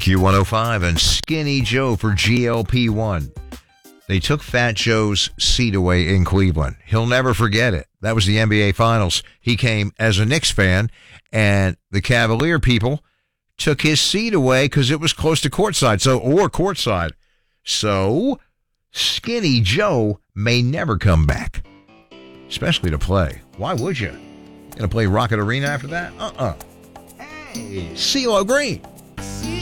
Q105 and Skinny Joe for GLP-1. They took Fat Joe's seat away in Cleveland. He'll never forget it. That was the NBA Finals. He came as a Knicks fan, and the Cavalier people took his seat away because it was close to courtside. So, Skinny Joe may never come back, especially to play. Why would you? Going to play Rocket Arena after that? Hey, CeeLo Green.